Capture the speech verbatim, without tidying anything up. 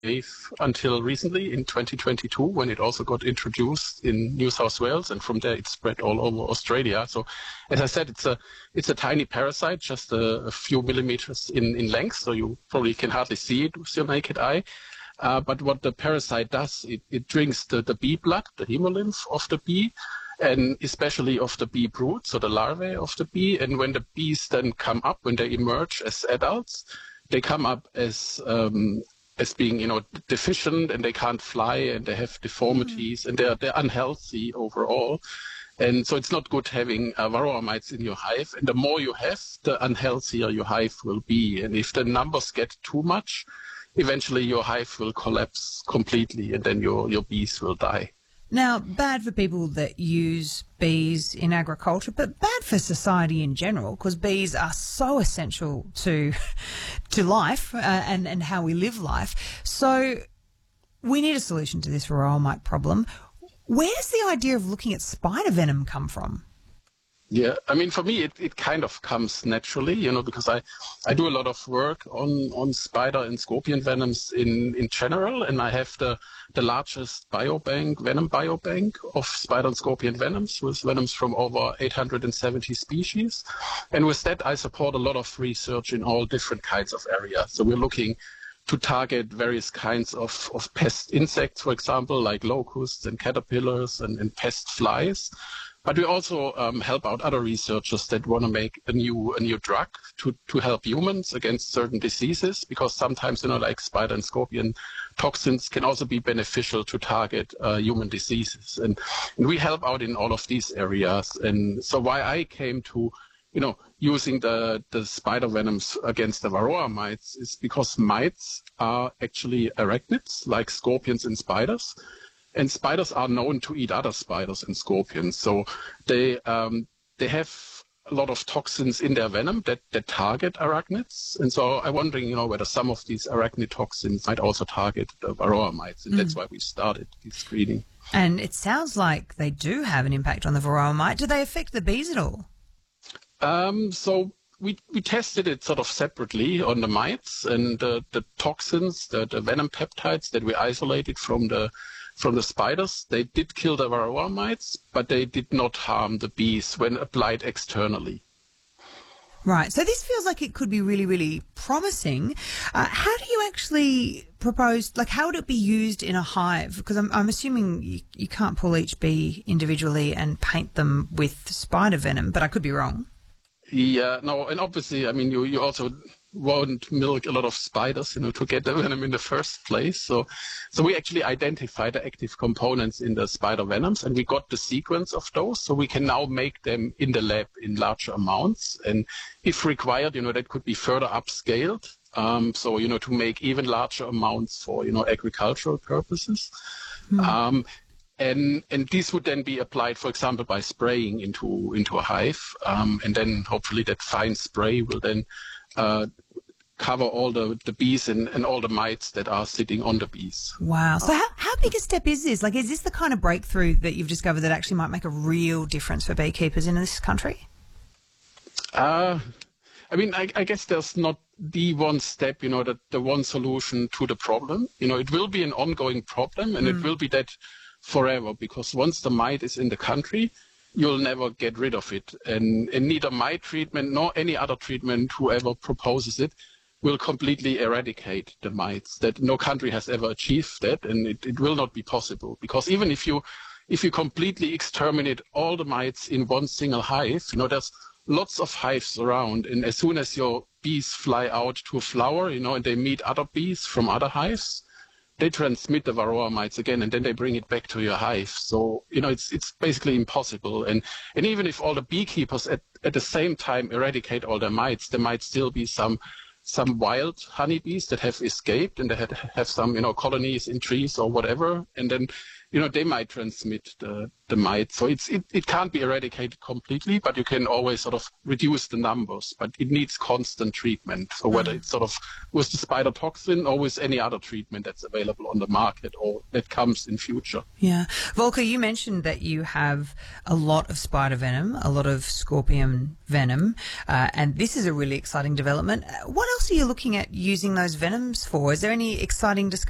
until recently in twenty twenty-two, when it also got introduced in New South Wales, and from there it spread all over Australia. So, as I said, it's a it's a tiny parasite, just a, a few millimeters in, in length, so you probably can hardly see it with your naked eye. Uh, but what the parasite does, it, it drinks the, the bee blood, the hemolymph of the bee, and especially of the bee brood, so the larvae of the bee. And when the bees then come up, when they emerge as adults, they come up as um, as being, you know, deficient, and they can't fly, and they have deformities, mm. and they're they're unhealthy overall. And so it's not good having uh, varroa mites in your hive. And the more you have, the unhealthier your hive will be. And if the numbers get too much, eventually your hive will collapse completely, and then your, your bees will die. Now, bad for people that use bees in agriculture, but bad for society in general, because bees are so essential to to life uh, and, and how we live life. So we need a solution to this varroa mite problem. Where does the idea of looking at spider venom come from? Yeah, I mean, for me, it, it kind of comes naturally, you know, because I, I do a lot of work on, on spider and scorpion venoms in, in general, and I have the, the largest biobank, venom biobank of spider and scorpion venoms, with venoms from over eight hundred seventy species. And with that, I support a lot of research in all different kinds of areas. So we're looking to target various kinds of, of pest insects, for example, like locusts and caterpillars and, and pest flies. But we also um, help out other researchers that want to make a new a new drug to, to help humans against certain diseases, because sometimes, you know, like spider and scorpion toxins can also be beneficial to target uh, human diseases. And, and we help out in all of these areas. And so why I came to, you know, using the, the spider venoms against the varroa mites is because mites are actually arachnids, like scorpions and spiders. And spiders are known to eat other spiders and scorpions. So they um, they have a lot of toxins in their venom that, that target arachnids. And so I'm wondering, you know, whether some of these arachnid toxins might also target the varroa mites. And mm. that's why we started this screening. And it sounds like they do have an impact on the varroa mite. Do they affect the bees at all? Um, so we we tested it sort of separately on the mites, and uh, the toxins, the, the venom peptides that we isolated from the From the spiders, they did kill the varroa mites, but they did not harm the bees when applied externally. Right. So this feels like it could be really, really promising. Uh, how do you actually propose, like, how would it be used in a hive? Because I'm, I'm assuming you, you can't pull each bee individually and paint them with spider venom, but I could be wrong. Yeah, no, and obviously, I mean, you, you also won't milk a lot of spiders, you know, to get the venom in the first place. So, so we actually identified the active components in the spider venoms, and we got the sequence of those, so we can now make them in the lab in larger amounts. And if required, you know, that could be further upscaled. Um, so, you know, to make even larger amounts for, you know, agricultural purposes. Mm. Um, And, and these would then be applied, for example, by spraying into into a hive, um, and then hopefully that fine spray will then uh, cover all the, the bees and, and all the mites that are sitting on the bees. Wow. So how, how big a step is this? Like, is this the kind of breakthrough that you've discovered that actually might make a real difference for beekeepers in this country? Uh, I mean, I, I guess there's not the one step, you know, that the one solution to the problem. You know, it will be an ongoing problem, and mm. it will be that forever, because once the mite is in the country, you'll never get rid of it. And, and neither mite treatment nor any other treatment, whoever proposes it, will completely eradicate the mites. That no country has ever achieved that, and it, it will not be possible. Because even if you if you completely exterminate all the mites in one single hive, you know, there's lots of hives around, and as soon as your bees fly out to a flower, you know, and they meet other bees from other hives, they transmit the varroa mites again, and then they bring it back to your hive. So, you know, it's it's basically impossible. And and even if all the beekeepers at, at the same time eradicate all their mites, there might still be some some wild honeybees that have escaped, and they had, have some, you know, colonies in trees or whatever, and then, you know, they might transmit the, the mites. So it's it, it can't be eradicated completely, but you can always sort of reduce the numbers, but it needs constant treatment. So whether it's sort of with the spider toxin or with any other treatment that's available on the market or that comes in future. Yeah. Volker, you mentioned that you have a lot of spider venom, a lot of scorpion venom, uh, and this is a really exciting development. What else are you looking at using those venoms for? Is there any exciting discovery